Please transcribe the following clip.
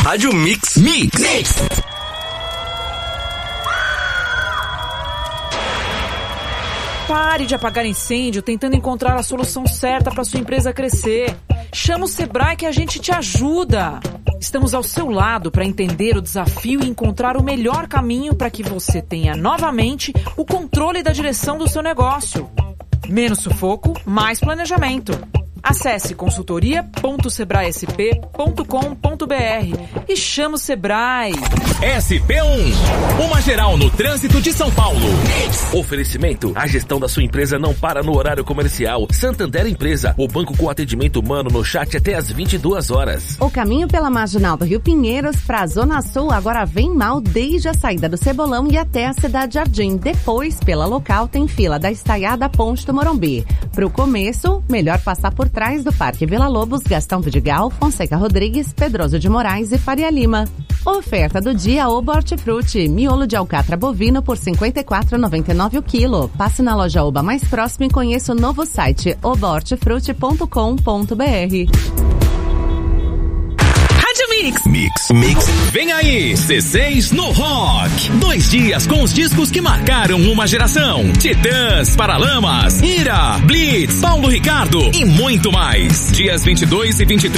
Rádio Mix. Pare de apagar incêndio tentando encontrar a solução certa para sua empresa crescer. Chama o Sebrae que a gente te ajuda. Estamos ao seu lado para entender o desafio e encontrar o melhor caminho para que você tenha novamente o controle da direção do seu negócio. Menos sufoco, mais planejamento. Acesse consultoria.sebraesp.com.br e chama o Sebrae. SP1, uma geral no trânsito de São Paulo. Oferecimento, a gestão da sua empresa não para no horário comercial. Santander Empresa, o banco com atendimento humano no chat até às 22 horas. O caminho pela Marginal do Rio Pinheiros para a Zona Sul agora vem mal desde a saída do Cebolão e até a Cidade Jardim. Depois, pela local, tem fila da Estaiada Ponte do Morumbi. Pro começo, melhor passar por trás do Parque Vila Lobos, Gastão Vidigal, Fonseca Rodrigues, Pedroso de Moraes e Faria Lima. Oferta do dia Oba Hortifruti, miolo de alcatra bovino por R$ 54,99 o quilo. Passe na loja Oba mais próxima e conheça o novo site obahortifruti.com.br. Mix. Vem aí, C6 no Rock. 2 dias com os discos que marcaram uma geração. Titãs, Paralamas, Ira, Blitz, Paulo Ricardo e muito mais. Dias 22 e 23